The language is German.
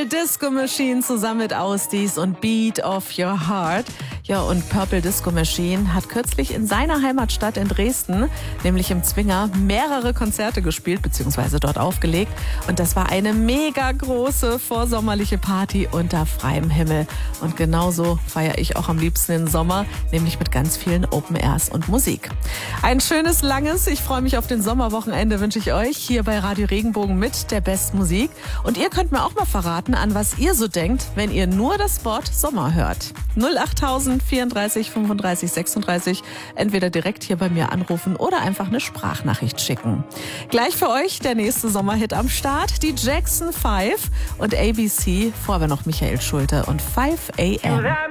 Disco Machine zusammen mit Ausdies und Beat of Your Heart. Ja, und Purple Disco Machine hat kürzlich in seiner Heimatstadt in Dresden, nämlich im Zwinger, mehrere Konzerte gespielt bzw. dort aufgelegt. Und das war eine mega große vorsommerliche Party unter freiem Himmel. Und genauso feiere ich auch am liebsten den Sommer, nämlich mit ganz vielen Open Airs und Musik. Ein schönes, langes, ich freue mich auf den Sommerwochenende, wünsche ich euch hier bei Radio Regenbogen mit der besten Musik. Und ihr könnt mir auch mal verraten, an was ihr so denkt, wenn ihr nur das Wort Sommer hört. 08000 34 35 36. Entweder direkt hier bei mir anrufen oder einfach eine Sprachnachricht schicken. Gleich für euch der nächste Sommerhit am Start. Die Jackson 5 und ABC. Vorher noch Michael Schulte und 5 AM.